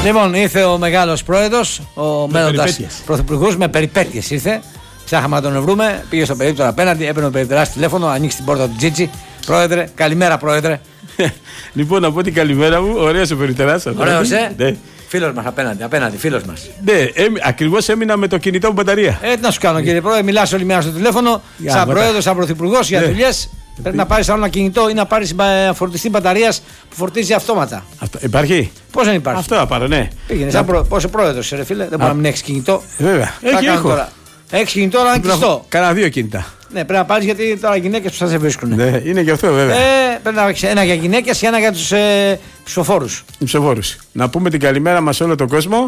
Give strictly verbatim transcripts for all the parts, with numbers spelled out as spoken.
Λοιπόν, ήρθε ο μεγάλος πρόεδρος, ο μέλλοντας πρωθυπουργός, με περιπέτειες ήρθε. Ψάχαμε να τον βρούμε, πήγε στο περίπτωρο απέναντι, έπαιρνε ο περιπτεράς τηλέφωνο, ανοίξει την πόρτα του Τζίτζι. Πρόεδρε, καλημέρα πρόεδρε. Λοιπόν, να πω την καλημέρα μου, ωραίος ο περιπτεράς. Ωραίος, ε. Ναι. Φίλος μας απέναντι, απέναντι, φίλος μας. Ναι, ε, ακριβώς έμεινα με το κινητό μου μπαταρία. Ε, τι να σου κάνω κύριε πρόεδρε, μιλάς όλη μέρα στο τηλέφωνο, yeah, σαν πρόεδρος, σαν πρωθυπουργός για δουλειές. Πρέπει να πάρεις άλλο ένα κινητό ή να πάρεις φορτιστή μπαταρίας που φορτίζει αυτόματα. Αυτό, υπάρχει. Πώς δεν υπάρχει. Αυτό θα πάρω, ναι. Πήγαινε, σαν προ... πόσο πρόεδρος, ρε φίλε, δεν μπορεί να μην έχεις κινητό. Βέβαια. Έχει, έχω. Έχεις κινητό, αλλά είναι κλειστό. Κάνα δύο κινητά. Ναι, πρέπει να πάρεις γιατί τώρα οι γυναίκες που θα σε βρίσκουν. Ναι, είναι και αυτό βέβαια. Ε, πρέπει να έχεις ένα για γυναίκες και ένα για τους ε, ψηφοφόρους. Ψηφοφόρους. Να πούμε την καλημέρα μας σε όλο τον κόσμο.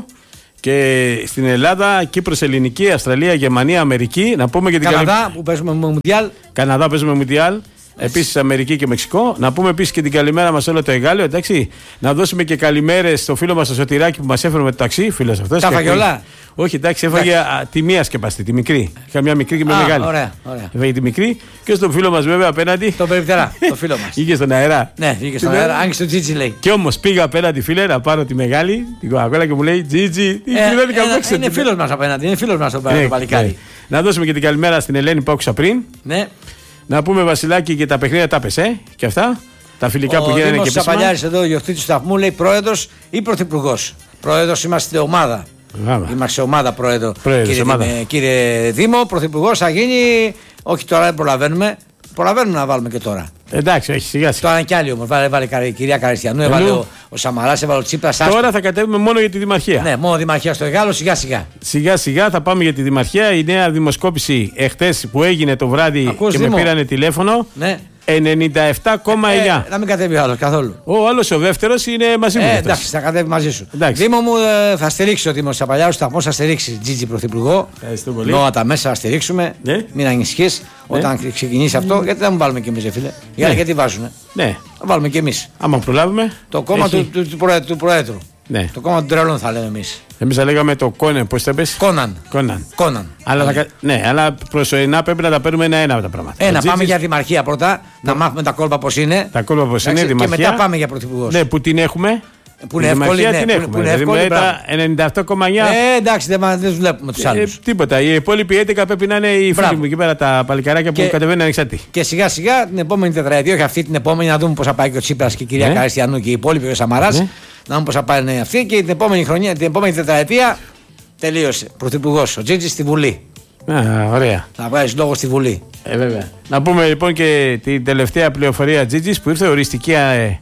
Και στην Ελλάδα, Κύπρος, Ελληνική, Αυστραλία, Γερμανία, Αμερική. Να πούμε και την Καναδά καλη... που παίζουμε με Μουντιάλ. Καναδά παίζουμε Μουντιάλ. Επίσης Αμερική και Μεξικό. Να πούμε επίσης και την καλημέρα μας σε όλο το Εγάλεο. Εντάξει. Να δώσουμε και καλημέρες στο φίλο μας το Σωτηράκι που μας έφερε με το ταξί. Φίλος αυτός. Τα φαγιολά. Όχι, εντάξει, έφαγε τη μία σκεπαστή, τη μικρή. Είχα μια μικρή και μια Α, μεγάλη. Ωραία, ωραία. Έφαγε τη μικρή και στον φίλο μας βέβαια απέναντι. Τον περιπτερά, το φίλο μας. Είχε στον αέρα. Ναι, είχε στον αέρα. Άγγιξε το Τζίτζι λέει. Και όμως πήγα απέναντι, φίλε, να πάρω τη μεγάλη, την κοκακόλα και μου λέει Τζίτζι. Είναι φίλος μας απέναντι, είναι φίλος μας το παλικάρι. Να δώσουμε και την καλημέρα στην Ελένη που άκουσα πριν. Ναι. Να πούμε Βασιλάκη και τα παιχνίδια τα πες, ε, και αυτά. Τα φιλικά ο που γίνανε και πίσω. Ο Σαπαλιάρης εδώ, γιορτή του σταθμού, λέει πρόεδρος ή πρωθυπουργός. Πρόεδρος είμαστε ομάδα. Άμα. Είμαστε ομάδα πρόεδρο. Πρόεδρος, κύριε, ομάδα. Δήμε, κύριε Δήμο, πρωθυπουργός θα γίνει. Όχι τώρα δεν προλαβαίνουμε. Προλαβαίνουμε να βάλουμε και τώρα. Εντάξει, όχι, σιγά σιγά. Τώρα είναι κι άλλοι όμως. Βάλε, βάλε η κυρία Καριστιανού, έβαλε ο, ο Σαμαράς, έβαλε ο Τσίπρας. Τώρα θα κατέβουμε μόνο για τη Δημαρχία. Ναι, μόνο Δημαρχία στο Εγάλο, σιγά σιγά. Σιγά σιγά θα πάμε για τη Δημαρχία. Η νέα δημοσκόπηση εχθές που έγινε το βράδυ. Ακούς, και Δήμο. Με πήρανε τηλέφωνο. Ναι. ενενήντα επτά κόμμα εννιά. Ε, ε, να μην κατέβει ο άλλος καθόλου. Ο άλλος ο δεύτερος είναι μαζί μου. Ε, εντάξει, θα κατέβει μαζί σου. Εντάξει. Δήμο μου, ε, θα στηρίξει ο Δήμος Σαπαλιάρου σταθμό, θα στηρίξει Τζίτζι Πρωθυπουργό. Ευχαριστώ πολύ. Νόα τα μέσα θα στηρίξουμε. Ναι. Μην ανησυχείς. Ναι. Όταν ξεκινήσει αυτό, γιατί δεν μου βάλουμε κι εμείς, φίλε. Ναι. Γιατί, γιατί βάζουνε. Ναι. Θα βάλουμε κι εμείς. Άμα προλάβουμε. Το κόμμα Έχει... του, του, του, προέδρου, του Προέδρου. Ναι. Το κόμμα του τρελών θα λέμε εμείς. Εμείς θα λέγαμε το Κόνεν, πώς θα πες. Κόναν. Κόναν. Κόναν. Αλλά, θα, ναι, αλλά προσωρινά πρέπει να τα παίρνουμε ένα-ένα από τα πράγματα. Ε, να πάμε για δημαρχία πρώτα, να μάθουμε τα κόλπα πώς είναι. Τα κόλπα πώς είναι, δημαρχία. Και μετά πάμε για πρωθυπουργός. Ναι, που την έχουμε. Που είναι εύκολη, ναι, την έχουμε. Που είναι εύκολη, δηλαδή, τα ενενήντα οκτώ κόμμα εννιά. Ε, εντάξει, δεν, δεν βλέπουμε τους άλλους. Ε, τίποτα. Οι υπόλοιποι έντεκα πρέπει να είναι οι φίλοι μου εκεί πέρα τα παλικαράκια που κατεβαίνουν ανεξάρτητοι. Και σιγά σιγά την επόμενη τετραετία, όχι αυτή την επόμενη, να δούμε πώς θα πάει και ο Τσίπρας και η κυρία ναι. Καριστιανού και οι υπόλοιποι, ο Σαμαράς. Ναι. Να δούμε πώς θα πάει αυτή και την επόμενη χρονιά, την επόμενη τετραετία τελείωσε. Πρωθυπουργός ο Τζίτζι στη Βουλή. Α, ωραία. Θα βγάλει λόγο στη Βουλή. Ε, βέβαια. Να πούμε λοιπόν και την τελευταία πληροφορία Τζίτζι που ήρθε οριστική. Ε,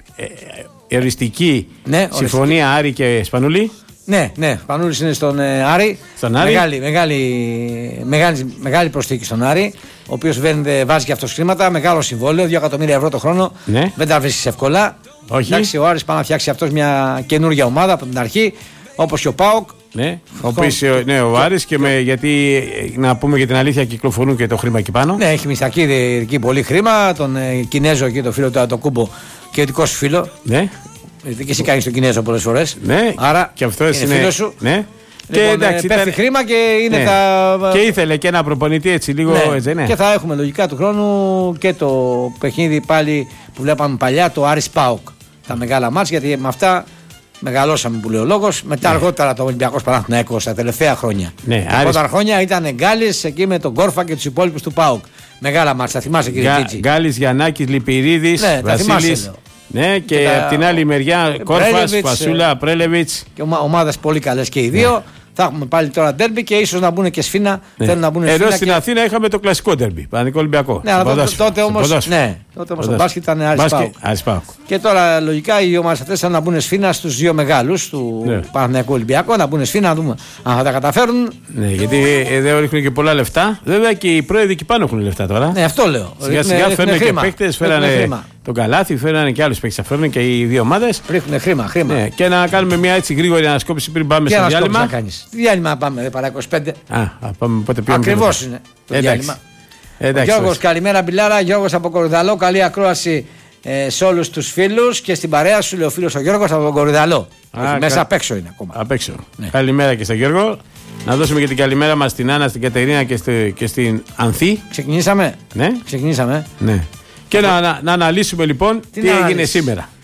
ε, οριστική ναι, συμφωνία οριστική. Άρη και Σπανούλη. Ναι, ναι, Σπανούλης είναι στον ε, Άρη. Στον Άρη. Μεγάλη, μεγάλη, μεγάλη, μεγάλη προσθήκη στον Άρη. Ο οποίος βάζει και αυτός χρήματα. Μεγάλο συμβόλαιο, δύο εκατομμύρια ευρώ το χρόνο. Ναι. Δεν τα βρίσκεις εύκολα. Όχι. Εντάξει, ο Άρης πάει να φτιάξει αυτός μια καινούργια ομάδα από την αρχή. Όπως και ο ΠΑΟΚ. Ναι, ο οποίος ναι, ο Άρης και με, γιατί να πούμε για την αλήθεια κυκλοφορούν και το χρήμα εκεί πάνω. Ναι, έχει μισθακή εκεί πολύ χρήμα. Τον ε, Κινέζο εκεί, το φίλο του το Κούμπο και ο δικό σου φίλο. Ναι. Και εσύ κάνεις τον Κινέζο πολλές φορές. Ναι, άρα και αυτό είναι, είναι φίλος σου. Ναι. Λοιπόν, και εντάξει, πέφτει ήταν... χρήμα και είναι ναι. τα. Και ήθελε και ένα προπονητή έτσι λίγο. Ναι. Έτσι, ναι. Και θα έχουμε λογικά του χρόνου και το παιχνίδι πάλι που βλέπαμε παλιά, το Άρης ΠΑΟΚ. Τα μεγάλα μάτς, γιατί με αυτά μεγαλώσαμε που λέει ο λόγος. Μετά ναι. αργότερα το Ολυμπιακός Παναθηναϊκός τα τελευταία χρόνια. Ναι, τα πρώτα χρόνια ήταν Γκάλης εκεί με τον Κόρφα και τους υπόλοιπους του ΠΑΟΚ. Μεγάλα μάτς, θα θυμάσαι κύριε Τζίτζι. Γκάλης, Γιαννάκης, Λιπηρίδης, ναι, Βασίλης. Ναι, και, και από την άλλη μεριά Κόρφας, Φασούλα, Πρέλεβιτς. Και ομάδες πολύ καλές και οι δύο. Ναι. Θα έχουμε πάλι τώρα ντέρμπι και ίσως να μπουν και σφίνα. Ναι. Θέλουν να μπουν Εδώ σφίνα στην και... Αθήνα είχαμε το κλασικό ντέρμπι. Πανικό Ολυμπιακό. Ναι, αλλά τότε όμως. Ναι, τότε όμως το μπάσκετ ήταν Άρης ΠΑΟΚ. Και τώρα λογικά οι ομάδες αυτές θα να μπουν σφίνα στους δύο μεγάλους του ναι. Παναθηναϊκού Ολυμπιακού. Να μπουν σφίνα να δούμε αν θα τα καταφέρουν. Ναι, γιατί εδώ ρίχνουν και πολλά λεφτά. Βέβαια και οι πρόεδροι εκεί πάνω έχουν λεφτά τώρα. Ναι, αυτό λέω. Σιγά σιγά φέρνουν και παίκτες, φέρανε τον Καλάθι, φέρνανε και άλλους παίκτες. Θα φέρνουν και οι δύο ομάδες. Ρίχνουν χρήμα, χρήμα. Ναι, και να κάνουμε μια έτσι γρήγορη ανασκόπηση πριν πάμε στο διάλειμμα. Τι διάλειμμα πάμε, δεν παρά είκοσι πέντε. Α, πάμε πότε πήγαμε. Ακριβώς είναι το διάλειμμα. Γιώργος, καλημέρα Μπιλάρα. Γιώργος από Κορυδαλό. Καλή ακρόαση ε, σε όλους τους φίλους και στην παρέα σου, λέει ο φίλος ο Γιώργος από τον Κορυδαλό. Α, μέσα κα... απ' έξω είναι ακόμα. Απ' έξω. Ναι. Καλημέρα και στον Γιώργο. Να δώσουμε και την καλημέρα μας στην Άννα, στην Κατερίνα και, στη, και στην Ανθή. Ξεκινήσαμε. Ναι. Ξεκινήσαμε. Ναι. Και να, να, να αναλύσουμε λοιπόν τι, τι έγινε σήμερα.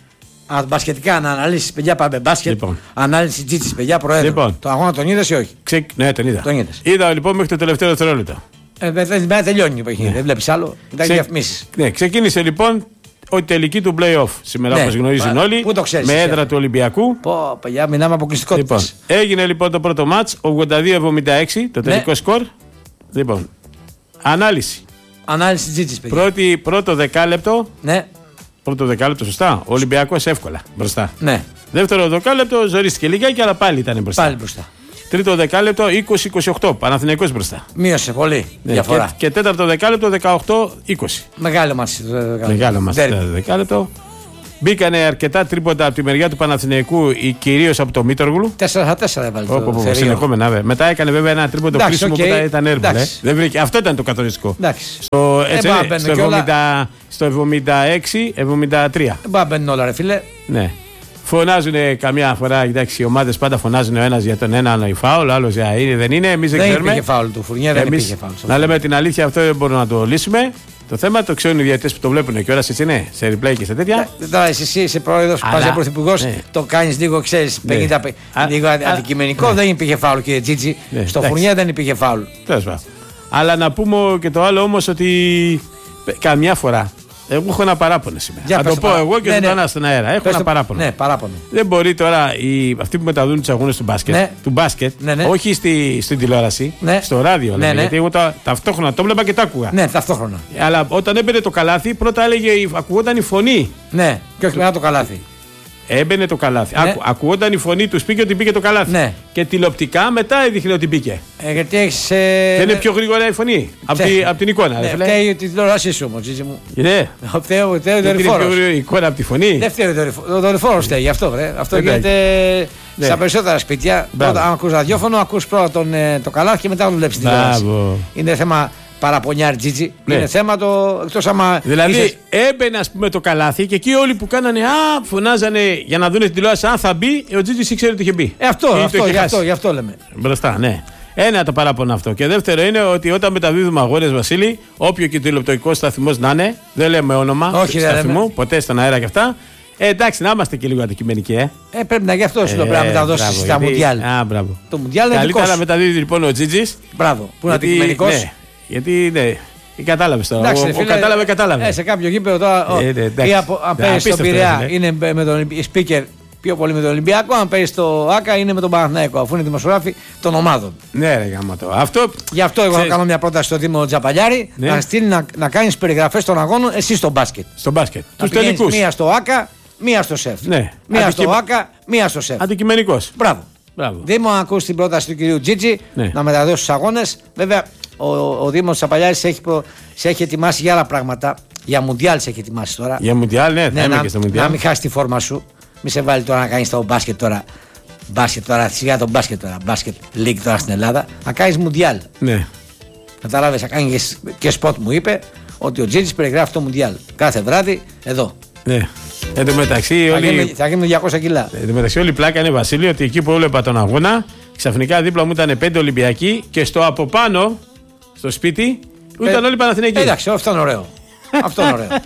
Α, μπασκετικά να αναλύσει, παιδιά, πάμε μπάσκετ. Λοιπόν. Ανάλυση Τζίτσις, παιδιά, προέδρου. Λοιπόν. Το αγώνα τον είδες ή όχι? Ξε... Ναι, τον είδα. Τον είδες. Είδα λοιπόν μέχρι το τελευταίο δευτερόλεπτο. Ε, δεν τελειώνει το παιχνίδι, ναι. Δεν βλέπεις άλλο. Ήταν Ξε... διαφημίσεις. Ναι, ξεκίνησε λοιπόν η τελική του play-off. Σήμερα, ναι, όπως γνωρίζουν όλοι. Πού το ξέρεις, με έδρα εσύ, του Ολυμπιακού. Πω, παιδιά, μιλάμε αποκλειστικότητες. Λοιπόν, έγινε λοιπόν το πρώτο μάτς, ογδόντα δύο εβδομήντα έξι, το τελικό, ναι, σκορ. Λοιπόν, ανάλυση. Ανάλυση Τζίτσις, παιδιά. Πρώτη, πρώτο δεκάλεπτο. Ναι. Πρώτο δεκάλεπτο, σωστά. Ο Ολυμπιακός εύκολα μπροστά. Ναι. Δεύτερο δεκάλεπτο, ζορίστηκε λιγάκι, αλλά πάλι ήταν μπροστά. Πάλι μπροστά. Τρίτο δεκάλεπτο, είκοσι είκοσι οκτώ. Παναθηναϊκός μπροστά. Μείωσε πολύ, ναι, διαφορά. Και, και τέταρτο δεκάλεπτο, δεκαοκτώ είκοσι. Μεγάλο μας. Μεγάλο μας δεκάλεπτο. Μπήκανε αρκετά τρίποτα από τη μεριά του Παναθηναϊκού, κυρίως από το Μήτρογλου. τέσσερα τέσσερα έβαλε. Όπω συνεχόμενα, βέβαια. Μετά έκανε βέβαια ένα τρίποντο κρίσιμο που okay. ήταν έρμο. Αυτό ήταν το καθοριστικό. Στο, έτσι, ε, στο, εβδομήντα, στο εβδομήντα έξι εβδομήντα τρία. Δεν πάει μπαίνουν όλα, ρε φίλε. Ναι. Φωνάζουν καμιά φορά, εντάξει, οι ομάδες πάντα φωνάζουν ο ένας για τον έναν ο φάουλ, ο άλλος για είναι, δεν είναι. Εμείς δεν, δεν ξέρουμε. Δεν υπήρχε φάουλ του Φουρνιέ, δεν Εμείς, υπήρχε φάουλ. Να λέμε την αλήθεια, αυτό δεν μπορούμε να το λύσουμε. Το θέμα το ξέρουν οι διαιτητές που το βλέπουν και ώρας, έτσι είναι, σε replay και σε τέτοια. Τώρα εσύ είσαι πρόεδρος, πας για πρωθυπουργός, ναι, το κάνεις λίγο, ξέρεις, ναι, πενήντα, α, λίγο α, αντικειμενικό, ναι, δεν υπήρχε φάουλ, κύριε Τζίτζι. Ναι, στο Φουρνιέ δεν υπήρχε φάουλ. Τέλος πάντων. Αλλά να πούμε και το άλλο όμως ότι καμιά φορά. Εγώ έχω ένα παράπονο σήμερα. Για, θα το πω παρά... εγώ και ναι, τον ναι. στον αέρα. Έχω πες ένα το... παράπονο. Ναι, παράπονο. Δεν μπορεί τώρα οι... αυτοί που μεταδούν τους αγώνες του μπάσκετ, ναι, του μπάσκετ ναι, ναι. όχι στη... στην τηλεόραση, ναι, στο ράδιο. Ναι, λέμε, ναι. Γιατί εγώ τα... ταυτόχρονα το βλέπα και τα άκουγα. Ναι, ταυτόχρονα. Αλλά όταν έμπαινε το καλάθι, πρώτα έλεγε, ακουγόταν η φωνή. Ναι, και όχι μετά το καλάθι. Έμπαινε το καλάθι. Ναι. Ακου, ακουγόταν η φωνή του, πήγε ότι πήγε το καλάθι. Ναι. Και τηλεοπτικά μετά έδειχνε ότι πήγε. Ε, γιατί έχεις, ε... Δεν είναι πιο γρήγορα η φωνή από τη, απ την εικόνα. Ναι, φταίει τη τηλεόρασή σου όμως, Τζίτζι μου. Ναι. Φταίει ο δορυφόρος. Η εικόνα από τη φωνή. Δεν φταίει ο δορυφόρος, φταίει γι' αυτό. Ρε. Αυτό γίνεται ναι. στα περισσότερα σπίτια. Όταν ακούς ραδιόφωνο, ακούς πρώτα τον, το καλάθι και μετά τον βλέπεις την τηλεόραση. Είναι θέμα. Παραπονιάρι Τζίτζι, ναι. Είναι θέμα το. Εκτός άμα. Δηλαδή είσαι... έμπαινε ας πούμε το καλάθι και εκεί όλοι που κάνανε α, φωνάζανε για να δουν την τηλεόραση αν θα μπει, ο Τζίτζι ήξερε ότι είχε μπει. Ε, αυτό, αυτό, γι αυτό, γι' αυτό λέμε. Μπροστά, ναι. Ένα το παράπονο αυτό. Και δεύτερο είναι ότι όταν μεταδίδουμε αγώνες, Βασίλη, όποιο και τηλεοπτικό σταθμό να είναι, δεν λέμε όνομα όχι, σταθμού, λέμε. Ποτέ στον αέρα και αυτά. Ε, εντάξει, να είμαστε και λίγο αντικειμενικοί, ε. ε πρέπει να γι' αυτό σου το πρέπει να μεταδώσει στα Μουντιάλ. Α, μπράβο. Το Μουντιάλ είναι καλύτερα να μεταδίδει λοιπόν ο Τζίτζις. Μπράβο, που είναι αντικειμενικό. Γιατί ναι. Κατάλαβε τώρα. Εντάξει, ο, φίλε, ο κατάλαβε, κατάλαβε. Ε, σε κάποιο γήπεδο τώρα. Ε, ναι, ναι, ή από, αν παίζει στον Πειραιά είναι με τον speaker πιο πολύ με τον Ολυμπιακό. Αν παίζει στο ΆΚΑ είναι με τον Παναθηναϊκό. Αφού είναι δημοσιογράφοι των ομάδων. Ναι, ρε γάμο. Αυτό. Γι' αυτό εγώ θα κάνω μια πρόταση στο Δήμο Τζαπαλιάρη ναι. να στείλει να, να κάνει περιγραφές των αγώνων εσύ στο μπάσκετ. Στο μπάσκετ. Του τελικού. Μία στο ΆΚΑ, μία στο ΣΕΦ. Ναι. Μία Αντικει... στο ΆΚΑ, μία στο ΣΕΦ. Αντικειμενικό. Μπράβο. Δήμο, αν ακούσει την πρόταση του κυρίου Τζίτζι ναι. να μεταδώσει του αγώνε. Βέβαια, ο, ο Δήμος της Απαλιάρης έχει, προ... έχει ετοιμάσει για άλλα πράγματα. Για Μουντιάλ σε έχει ετοιμάσει τώρα. Για Μουντιάλ, ναι, ναι, να, και στο Μουντιάλ. Να μην χάσει τη φόρμα σου. Μη σε βάλει τώρα να κάνει το μπάσκετ τώρα. Μπάσκετ τώρα, σιγά το μπάσκετ τώρα. Μπάσκετ League τώρα στην Ελλάδα. Να κάνει Μουντιάλ. Ναι. Κατάλαβε, θα κάνει και, και σποτ μου είπε ότι ο Τζίτζις περιγράφει το Μουντιάλ. Κάθε βράδυ εδώ. Ναι. Εν τω μεταξύ, θα, όλοι... γίνουν, θα γίνουν διακόσια κιλά. Εν τω μεταξύ, όλη η πλάκα είναι, Βασίλη, ότι εκεί που έβλεπα τον αγώνα, ξαφνικά δίπλα μου ήταν πέντε Ολυμπιακοί και στο από πάνω, στο σπίτι, ήταν ε, όλοι Παναθηναϊκοί. Εντάξει, αυτό είναι ωραίο. Αυτό είναι ωραίο.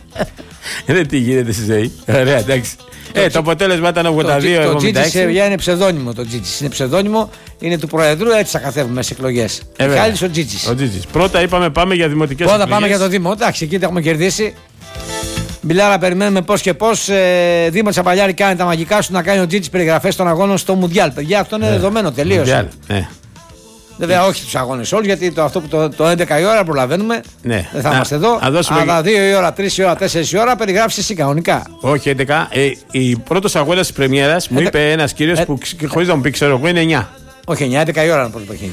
Δεν τι γίνεται στη ζωή. Ωραία, εντάξει. Το, ε, το αποτέλεσμα ήταν ογδόντα δύο εβδομήντα έξι. Το Τζίτζις είναι ψευδόνυμο. Το Τζίτζις είναι ψευδόνυμο, είναι του Προεδρού, έτσι θα καθεύουμε σε εκλογές. Ε, Μιχάλης ο Τζίτζις. Ο Τζίτζις. Πρώτα είπαμε πάμε για δημοτικές εκλογές. Πρώτα πάμε για το Δήμο. Εντάξει, εκεί το έχουμε κερδίσει. Μπιλάρα, περιμένουμε πώς και πώς. Ε, Δήμο Τσαπαλιάρη κάνει τα μαγικά σου να κάνει ο Τζίτζις περιγραφές των αγώνων στο Μουντιάλ. Παιδιά, αυτό είναι ναι. δεδομένο τελείως. Ναι. Βέβαια, όχι τους αγώνες όλους, γιατί το, αυτό που το, το έντεκα η ώρα προλαβαίνουμε. Ναι. Δεν θα είμαστε εδώ. Αλλά δύο η ώρα, τρεις η ώρα, τέσσερις η ώρα περιγράψεις εσύ κανονικά. Όχι, έντεκα. Ε, η πρώτος αγώνας της πρεμιέρας μου είπε ένας κύριος ε, που χωρίς να μου πει, ξέρω εγώ, είναι εννιά. Όχι, εννιά έντεκα η ώρα είναι το παιχνίδι.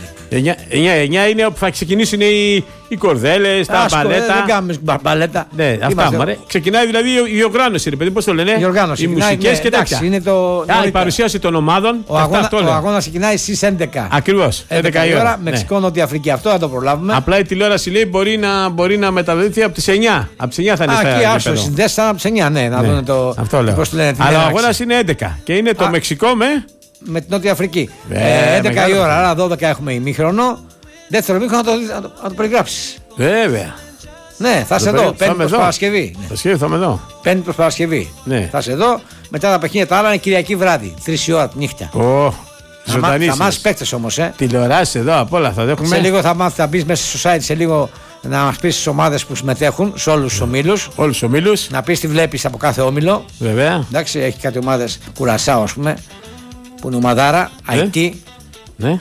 εννιά είναι όπου θα ξεκινήσουν οι, οι κορδέλες, τα μπαλέτα. Δεν κάνουμε μπαλέτα. Ναι, αυτά μωρέ. Ξεκινάει δηλαδή η οργάνωση, ρε παιδί, πώς το λένε. Η οργάνωση. Οι μουσικές και τέτοια. Είναι το... Α, η παρουσίαση των ομάδων. Ο, αγώνα, ο αγώνας ξεκινάει στις έντεκα. Ακριβώς. έντεκα η ώρα. Μεξικό, Νότια Αφρική. Αυτό θα το προλάβουμε. Απλά η τηλεόραση λέει μπορεί να, μπορεί να μεταδοθεί από τις εννιά. Από τις εννιά θα είναι στα γήπεδα. Α, και άσο, συνδέσεις από τις εννιά, ναι. Να δουν το. Αυτό λέω. Αλλά ο αγώνας είναι έντεκα. Και είναι το Μεξικό με. Με την Νότια Αφρική. Ε, έντεκα η ώρα, άρα δώδεκα έχουμε ημίχρονο. Δεύτερο ημίχρονο να το, να το, να το περιγράψεις. Βέβαια. Ναι, θα είσαι εδώ. Πέμπτη προς Παρασκευή. Παρασκευή θα είμαι εδώ. Πέμπτη προς Παρασκευή. Ναι. Θα είσαι εδώ. Μετά τα παιχνίδια τα άλλα είναι Κυριακή βράδυ. Τρεις η ώρα τη νύχτα. Oh, θα μάθεις παίκτες όμως. Ε. Τηλεοράσεις εδώ, απ' όλα θα δέχουμε. Σε λίγο θα μάθεις, θα μπεις μέσα στο site σε λίγο να μας πεις τις ομάδες που συμμετέχουν, σε όλους τους ομίλους. Όλους τους ομίλους. Να πεις τι βλέπεις από κάθε όμιλο. Βέβαια. Εντάξει, έχει κάτι ομάδες Κουρασάου, ας πούμε, που είναι ομαδάρα, άι τι. Ναι.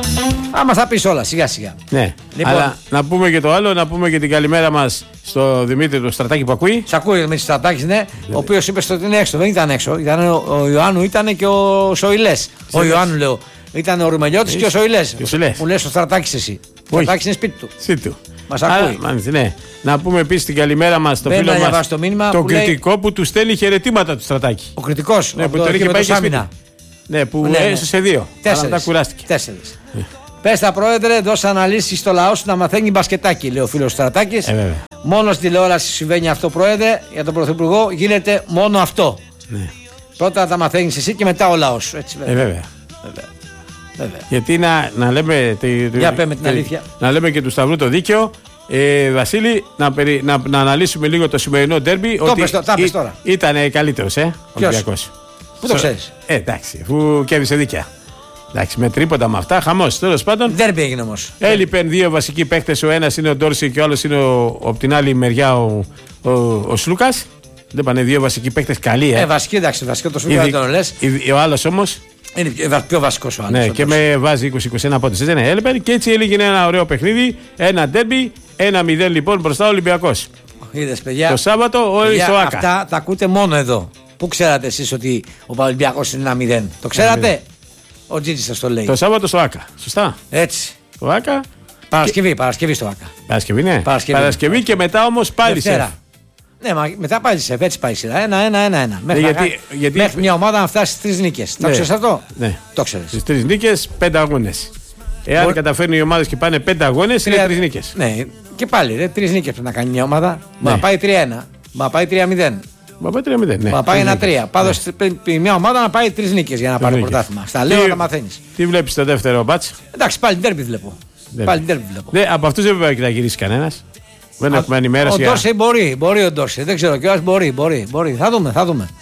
Άμα θα πεις όλα, σιγά σιγά. Ναι. Λοιπόν, αλλά να πούμε και το άλλο, να πούμε και την καλημέρα μας στο Δημήτρη του Στρατάκη που ακούει. Σ' ακούει ο Δημήτρης Στρατάκης, ναι, ο οποίος είπε ότι είναι έξω. Δεν ήταν έξω. Ήταν ο, ο Ιωάννου ήταν και ο Σοηλές. Ο Ιωάννου λέω. Ήταν ο Ρουμελιώτης και ο Σοηλές. Που λες ο Στρατάκης εσύ. Ο Στρατάκης είναι σπίτι του. Σπίτι του. Μας ακούει. Μάλιστα, ναι. Να πούμε επίσης την καλημέρα μας στο φίλο μας το μήνυμα τον που κριτικό λέει... που του στέλνει χαιρετήματα του Στρατάκη. Ο κριτικός, ναι, που τον είχε πάει και σπίτι. Ναι, που ναι, έσωσε ναι. δύο. Τέσσερις. Αλλά κουράστηκε. Τέσσερις. Yeah. Πες τα πρόεδρε, δώσε αναλύσεις στο λαό σου να μαθαίνει μπασκετάκι, λέει ο φίλος Στρατάκης. Ε, μόνο στη τηλεόραση συμβαίνει αυτό, πρόεδρε. Για τον Πρωθυπουργό γίνεται μόνο αυτό. Ναι. Πρώτα τα μαθαίνεις εσύ και μετά ο λαός σου. Έτσι, βέβαια. Ε, βέβαια. βέβαια. βέβαια. Γιατί να, να λέμε. Τη, Για πέμε την αλήθεια. Να λέμε και του Σταυρού το δίκαιο. Ε, Βασίλη, να, περι, να, να αναλύσουμε λίγο το σημερινό ντέρμπι. Το πες, το, πες τώρα. Ήταν καλύτερος, ε, ο Ολυμπιακός. Πού το ξέρεις? Ε, εντάξει, αφού κέρδισε δίκαια. Εντάξει, με τρίποτα με αυτά, χαμός. Τέλος πάντων. Ντέρμπι έγινε όμως. Έλειπεν δύο βασικοί παίκτες. Ο ένας είναι ο Ντόρση και ο άλλος είναι ο, από την άλλη μεριά ο, ο, ο Σλούκας. Δεν πάνε δύο βασικοί παίκτες καλοί. Ε, ε βασικοί, εντάξει, βασικό το Σλούκα δεν το λες. Ο άλλος όμως. Είναι πιο βασικός ο άλλος. Ναι, και με βάζει είκοσι είκοσι ένα πόντους. Δεν έλειπεν και έτσι έγινε ένα ωραίο παιχνίδι. Ένα ντέρμπι, ένα μηδέν λοιπόν μπροστά ο Ολυμπιακός. Είδες, παιδιά. Το Σάββατο όλοι στο Άκα. Αυτά τα ακούτε μόνο εδώ. Πού ξέρατε εσείς ότι ο Ολυμπιακός είναι ένα μηδέν? Το ξέρατε? Ο Τζίτζης σας το λέει. Το Σάββατο στο Άκα. Σωστά. Έτσι. Το Άκα. Παρασκευή, και... Παρασκευή στο Άκα. Παρασκευή, ναι. Παρασκευή, Παρασκευή και μετά όμως πάλι σε. Ναι, μα μετά πάλι σε. Έτσι πάει η σειρά. Ένα, ένα, ένα, ένα. Μέχρι, γιατί, να... γιατί... μέχρι μια ομάδα να φτάσει στις τρεις νίκες. Ναι. Το ξέρεις αυτό? Ναι. Το ξέρεις. Στις τρεις νίκες, πέντε αγώνες. Εάν Μπορεί... καταφέρνουν οι ομάδες και πάνε πέντε αγώνες, Τρία... είναι τρεις νίκες. Ναι, και πάλι ρε, τρεις νίκες πρέπει να κάνει μια ομάδα. Ναι. Μα πάει τρία ένα. Μα πάει τρία μηδέν. Μα πάει τρία μηδέν. Ναι. Μα πάει ένα τρία. Πάντως μια ομάδα να πάει τρεις νίκες για να πάρει πρωτάθλημα. Στα λέω να τα μαθαίνεις. Τι βλέπεις το δεύτερο μπάτς? Εντάξει, πάλι ντέρμπι βλέπω. Πάλι ντέρμπι βλέπω. Ναι, από αυτούς δεν πρέπει να γυρίσει κανένας. Δεν έχουμε ενημέρωση. Ο Ντόρσεϊ μπορεί, μπορεί ο Ντόρσεϊ. Δεν ξέρω κιόλας μπορεί, μπορεί, μπορεί. Θα δούμε, θα δούμε.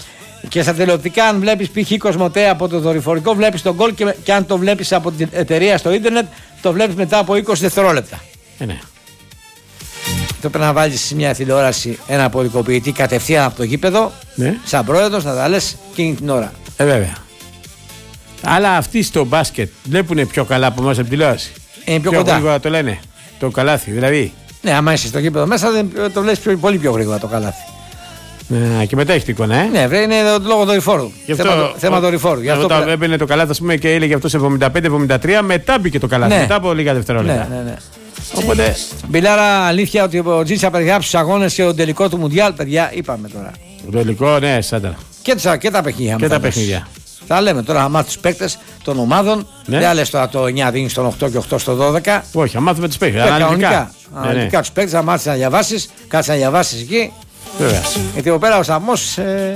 Και στα τηλεοπτικά, αν βλέπεις π.χ. Κοσμοτέ από το δορυφορικό, βλέπεις τον γκολ και, και αν το βλέπεις από την εταιρεία στο ίντερνετ, το βλέπεις μετά από είκοσι δευτερόλεπτα. Ε, ναι. Το πρέπει να βάλεις σε μια τηλεόραση ένα αποδικοποιητή κατευθείαν από το γήπεδο, ναι. Σαν πρόεδρος να τα λες εκείνη την ώρα. Ε, βέβαια. Αλλά αυτοί στο μπάσκετ βλέπουν πιο καλά από εμάς από τη τηλεόραση. Είναι πιο, πιο κοντά. Γρήγορα το λένε. Το καλάθι, δηλαδή. Ναι, άμα είσαι στο γήπεδο μέσα, το βλέπεις πολύ πιο γρήγορα το καλάθι. Ναι, και μετά έχει την εικόνα, ε. Ναι, βρε, είναι το λόγο δορυφόρου. Αυτό, θέμα, θέμα δορυφόρου. Γι' αυτό όταν έμπαινε το καλάθι, ας πούμε, και έλεγε αυτό εβδομήντα πέντε εβδομήντα τρία, μετά μπήκε το καλάθι. Ναι. Μετά από λίγα δευτερόλεπτα. Ναι, ναι, ναι. Οπότε. Μπιλάρα, αλήθεια ότι ο Τζίτσα περιγράψει τους αγώνες και τον τελικό του Μουντιάλ, παιδιά, είπαμε τώρα. Το τελικό, ναι, σάντα. Και, τσα, και τα παιχνίδια. Και τα παιχνίδια. Θα λέμε τώρα, να μάθει τους παίκτες των ομάδων. Ναι. Δεν λες τώρα το εννιά δίνει στον οκτώ και οκτώ στο δώδεκα. Όχι, να μάθουμε τους παίκτες. Αναλυτικά. Αναλυτικά ναι, ναι. Τους παίκτες, να μάθεις να διαβάσεις, κάτσε να διαβάσεις εκεί. Βέβαια. Γιατί εδώ πέρα ο σταθμός ε...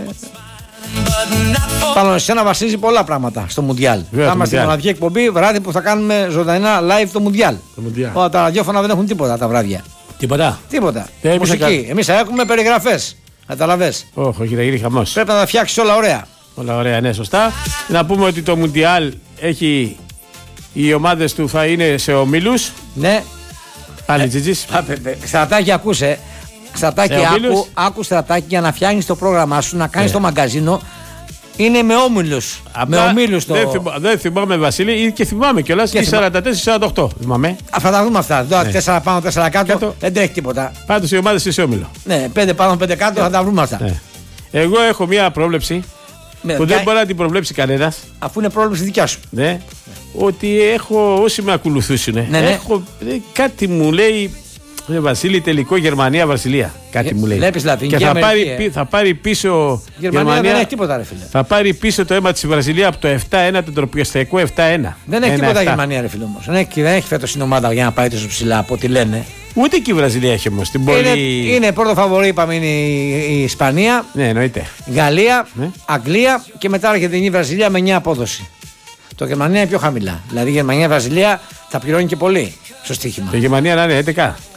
πάνω σε εσένα βασίζει πολλά πράγματα στο Μουντιάλ. Θα είμαστε στην μοναδική εκπομπή βράδυ που θα κάνουμε ζωντανά live το Μουντιάλ. Όλα τα ραδιόφωνα δεν έχουν τίποτα τα βράδια. Τίποτα. Τίποτα. Μουσική. Εμείς θα έχουμε περιγραφές. Καταλαβες. Όχι, όχι, θα γίνει χαμός. Πρέπει να τα φτιάξεις όλα ωραία. Όλα ωραία, ναι, σωστά. Να πούμε ότι το Μουντιάλ έχει. Οι ομάδες του θα είναι σε ομίλους. Ναι. Πάλι Τζιτζής. Στρατάκι, ακούσε. Στρατάκι, άκου, άκου Στρατάκι για να φτιάχνεις το πρόγραμμά σου, να κάνεις yeah. το μαγκαζίνο. Είναι με όμιλους. Με ομίλους το. Δεν, θυμά, δεν θυμάμαι, Βασίλη, και θυμάμαι κιόλας. Και σαράντα τέσσερα σαράντα οκτώ. Θυμάμαι. Αυτά τα δούμε αυτά. Τώρα τέσσερα πάνω, τέσσερα κάτω. κάτω. Δεν τρέχει τίποτα. Πάντως οι ομάδες είναι σε όμιλο. Ναι, πέντε πάνω, πέντε κάτω. Yeah. Θα τα βρούμε αυτά. Yeah. Εγώ έχω μια πρόβλεψη. Ναι, που δεν μπορεί να την προβλέψει κανένας. Αφού είναι πρόβλεψη δικιά σου. Ναι. ναι. Ότι έχω, όσοι με ακολουθούσουν, ναι, ναι. έχω, κάτι μου λέει. Ναι, Βασίλη, τελικό Γερμανία-Βραζιλία. Κάτι μου λέει. Βλέπεις Λατινική και θα Αμερική, πάρει, ε. θα πάρει πίσω. Γερμανία, Γερμανία δεν έχει τίποτα, ρε φίλε. Θα πάρει πίσω το αίμα της Βραζιλία από το επτά ένα, το τροπιαστικό επτά ένα. Δεν έχει τίποτα η Γερμανία, ρε φίλε όμως. Δεν έχει, δεν έχει φέτος την ομάδα για να πάει τόσο ψηλά από ό,τι λένε. Ούτε και η Βραζιλία έχει όμως. Την είναι, πολύ... είναι πρώτο φαβορί, είπαμε, είναι η, η Ισπανία. Ναι, εννοείται. Γαλλία, ναι. Αγγλία και μετά έρχεται η Βραζιλία με εννιά απόδοση. Το Γερμανία είναι πιο χαμηλά. Δηλαδή η Γερμανία-Βραζιλία θα πληρώνει και πολύ στο στοίχημα. Η Γερμανία να είναι έντεκα.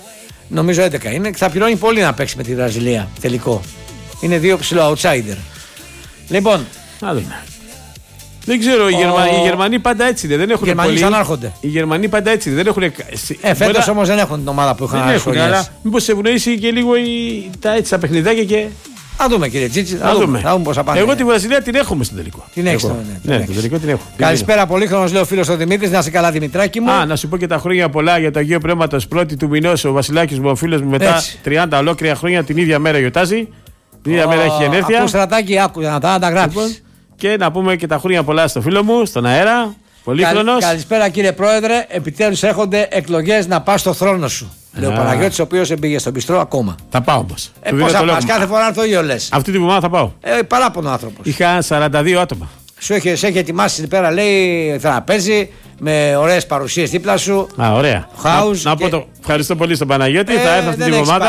Νομίζω έντεκα είναι. Θα πληρώνει πολύ να παίξει με τη Βραζιλία τελικό. Είναι δύο ψηλό outsider. Λοιπόν. Να δούμε. Δεν ξέρω, ο... οι, Γερμα... οι Γερμανοί πάντα έτσι είναι. Δεν έχουν οι Γερμανοί πολύ... ανάρχονται. Οι Γερμανοί πάντα έτσι δεν έχουν. Ε, φέτος Μπορεί... όμως δεν έχουν την ομάδα που είχαν ανάρχονται. Αλλά μήπως σε ευνοήσει και λίγο η... τα, έτσι, τα παιχνιδάκια και. Α δούμε κύριε Τσίτσι. Θα δούμε. Θα δούμε πώς θα πάνε. Εγώ τη Βραζιλία την έχουμε στον τελικό. Την έχεις. Ναι, ναι, ναι, τον τελικό την έχω. Καλησπέρα, πολύχρονος λέει ο φίλος ο Δημήτρης. Να είσαι καλά, Δημητράκη μου. Α, να σου πω και τα χρόνια πολλά για το Αγίο Πνεύματος πρώτη του μηνός. Ο Βασιλάκης μου, ο φίλος μου, μετά έτσι. τριάντα ολόκληρα χρόνια την ίδια μέρα γιορτάζει. Την ίδια oh, μέρα έχει γενέθλια. Ακού στρατάκι, άκου να τα, τα γράψεις. Λοιπόν, και να πούμε και τα χρόνια πολλά στο φίλο μου, στον αέρα. Πολύχρονος. Καλησπέρα κύριε Πρόεδρε. Επιτέλους έρχονται εκλογές να πας στο θρόνο σου. Λέει ο Παναγιώτης, ο οποίος δεν πήγε στον πιστρό ακόμα. Θα πάω όμως. Ε, πώς θα πας, κάθε φορά το ίδιο λες. Αυτή την εβδομάδα θα πάω. Ε, παράπονο άνθρωπος. Είχα σαράντα δύο άτομα. Σου έχει, έχει ετοιμάσει εκεί πέρα, λέει, τραπέζι με ωραίες παρουσίες δίπλα σου. Α, ωραία. House να, να και... πω το ευχαριστώ πολύ στον Παναγιώτη. Ε, θα έρθω αυτή την εβδομάδα.